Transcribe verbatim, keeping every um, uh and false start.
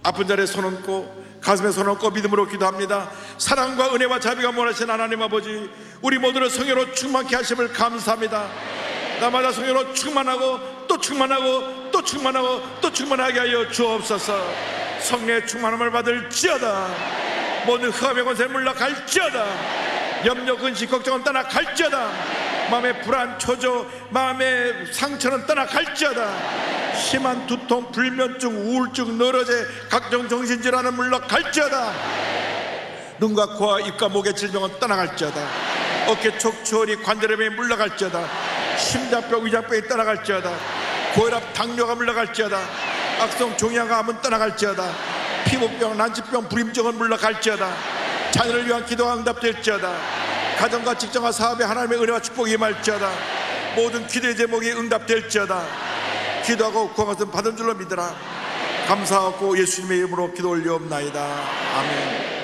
아픈 자리에 손 얹고 가슴에 손 얹고 믿음으로 기도합니다. 사랑과 은혜와 자비가 원하신 하나님 아버지, 우리 모두를 성령으로 충만케 하심을 감사합니다. 나마다 성령으로 충만하고 또 충만하고 또 충만하고 또 충만하게 하여 주옵소서. 성령의 충만함을 받을지어다. 모든 흑암의 권세를 물러갈지어다. 염려 근심 걱정은 떠나갈지어다. 마음의 불안 초조 마음의 상처는 떠나갈지어다. 심한 두통 불면증 우울증 너러제 각종 정신질환은 물러갈지어다. 눈과 코와 입과 목의 질병은 떠나갈지어다. 어깨 촉추허리 관절염이 물러갈지어다. 심장병 위장병이 떠나갈지어다. 고혈압 당뇨가 물러갈지어다. 악성 종양암은 떠나갈지어다. 피부병 난치병 불임증은 물러갈지어다. 자녀를 위한 기도가 응답될지어다. 가정과 직장과 사업에 하나님의 은혜와 축복이 임할지어다. 모든 기도의 제목이 응답될지어다. 기도하고 구한 것은 받은 줄로 믿으라. 감사하고 예수님의 이름으로 기도 올리옵나이다. 아멘.